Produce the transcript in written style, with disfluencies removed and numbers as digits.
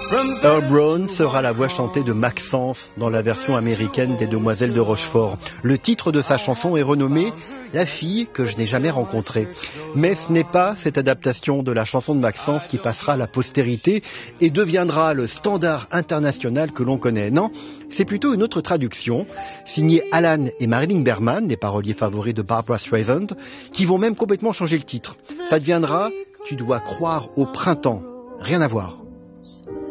Earl Brown sera la voix chantée de Maxence dans la version américaine des Demoiselles de Rochefort. Le titre de sa chanson est renommé « La fille que je n'ai jamais rencontrée ». Mais ce n'est pas cette adaptation de la chanson de Maxence qui passera à la postérité et deviendra le standard international que l'on connaît. Non, c'est plutôt une autre traduction, signée Alan et Marilyn Berman, les paroliers favoris de Barbra Streisand, qui vont même complètement changer le titre. Ça deviendra « Tu dois croire au printemps ». Rien à voir.